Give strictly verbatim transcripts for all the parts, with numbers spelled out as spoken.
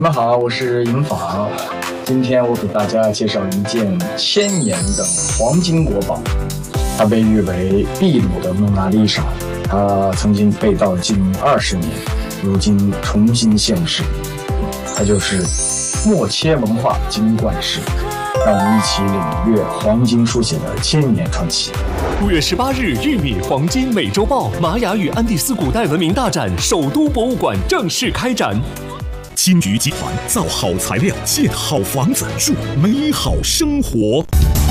你们好，我是银坊。今天我给大家介绍一件千年的黄金国宝，它被誉为秘鲁的蒙娜丽莎。它曾经被盗近二十年，如今重新现世。它就是默切文化金冠石。让我们一起领略黄金书写的千年传奇。 五月十八日，玉米黄金美洲豹玛雅与安第斯古代文明大展首都博物馆正式开展。 金桔集团造好材料，建好房子，树美好生活。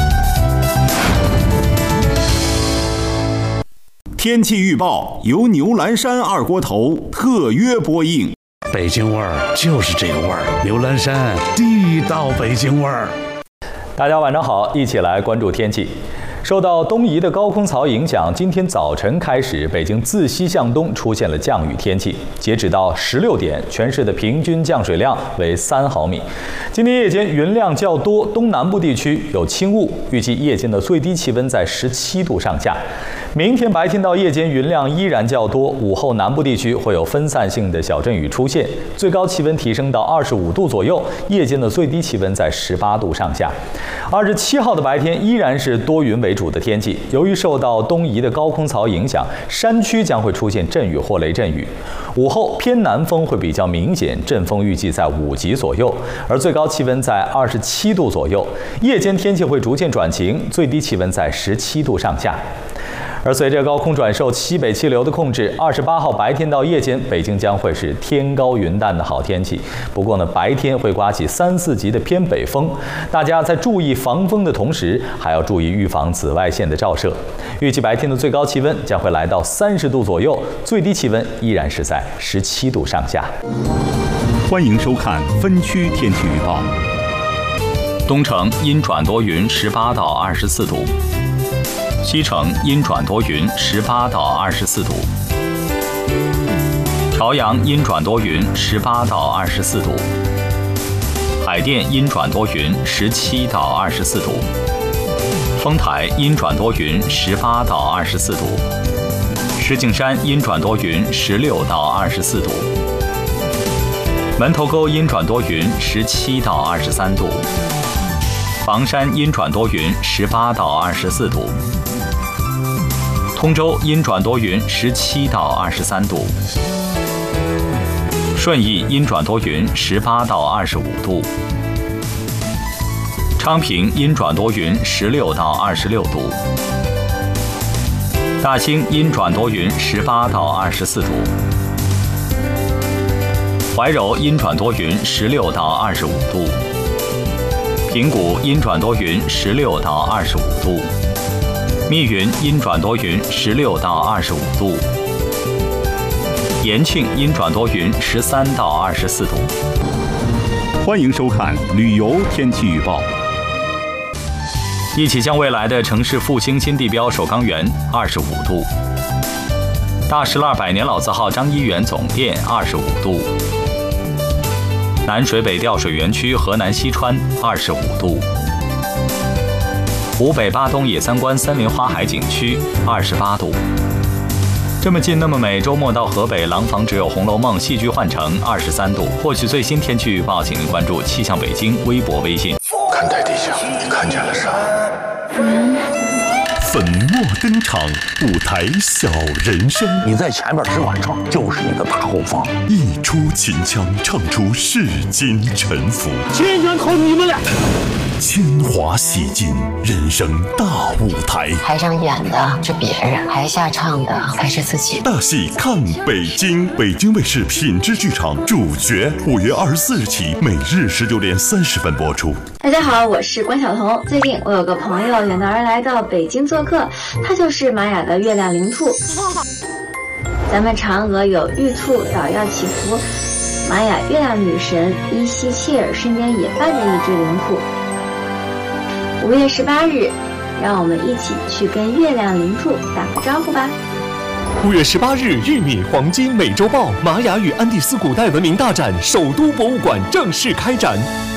天气预报由牛栏山二锅头特约播映。 北京味儿就是这个味儿，牛栏山地道北京味儿。 大家晚上好，一起来关注天气。受到东移的高空槽影响，今天早晨开始，北京自西向东出现了降雨天气。截止到十六点，全市的平均降水量为三毫米。今天夜间云量较多，东南部地区有轻雾，预计夜间的最低气温在十七度上下。明天白天到夜间云量依然较多，午后南部地区会有分散性的小阵雨出现，最高气温提升到二十五度左右，夜间的最低气温在十八度上下。二十七号的白天依然是多云为主的天气，由于受到东移的高空槽影响，山区将会出现阵雨或雷阵雨。午后偏南风会比较明显，阵风预计在五级左右，而最高气温在二十七度左右。夜间天气会逐渐转晴，最低气温在十七度上下。而随着高空转受西北气流的控制，二十八号白天到夜间，北京将会是天高云淡的好天气。不过呢，白天会刮起三四级的偏北风，大家在注意防风的同时，还要注意预防紫外线的照射。预计白天的最高气温将会来到三十度左右，最低气温依然是在十七度上下。 欢迎收看分区天气预报。 东城阴转多云，十八到二十四度。西城阴转多云，十八到二十四度；朝阳阴转多云，十八到二十四度；海淀阴转多云，十七到二十四度；丰台阴转多云，十八到二十四度；石景山阴转多云，十六到二十四度；门头沟阴转多云，十七到二十三度；房山阴转多云，十八到二十四度；通州阴转多云，十七到二十三度；顺义阴转多云，十八到二十五度；昌平阴转多云，十六到二十六度；大兴阴转多云，十八到二十四度；怀柔阴转多云，十六到二十五度；平谷阴转多云，十六到二十五度；密云阴转多云，十六到二十五度；延庆阴转多云，十三到二十四度。 欢迎收看旅游天气预报。 一起向未来的城市复兴新地标首钢园二十五度；大石栏百年老字号张一元总店二十五度；南水北调水园区河南西川二十五度；湖北巴东野三关森林花海景区二十八度。这么近那么美，周末到河北廊坊只有《红楼梦》戏剧换乘二十三度。获取最新天气预报，请您关注气象北京微博微信。 看台地下，你看见了啥？ 粉墨登场，舞台小人生。 你在前面是晚唱，就是你的大后方。 一出秦腔，唱出世间沉浮。 千元靠你们俩。 铅华洗尽，人生大舞台。 台上演的是别人，台下唱的才是自己。 大戏看北京，北京卫视品质剧场主角，五月二十四日起，每日十九点三十分播出。 大家好，我是关晓彤。最近我有个朋友远道而来到北京做客，他就是玛雅的月亮灵兔。咱们嫦娥有玉兔捣药祈福，玛雅月亮女神伊西切尔身边也伴着一只灵兔。五月十八日，让我们一起去跟月亮灵兔打个招呼吧。 五月十八日，玉米黄金美洲豹玛雅与安第斯古代文明大展首都博物馆正式开展。